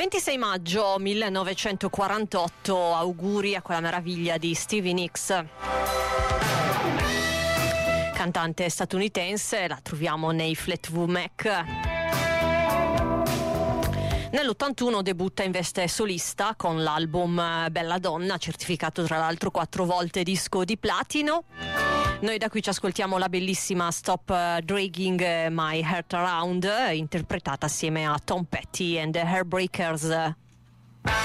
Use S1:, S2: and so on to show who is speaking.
S1: 26 maggio 1948, auguri a quella meraviglia di Stevie Nicks. Cantante statunitense, la troviamo nei Fleetwood Mac. Nell'81 debutta in veste solista con l'album Bella Donna, certificato tra l'altro 4 volte disco di platino. Noi da qui ci ascoltiamo la bellissima Stop Dragging My Heart Around, interpretata assieme a Tom Petty and the Heartbreakers.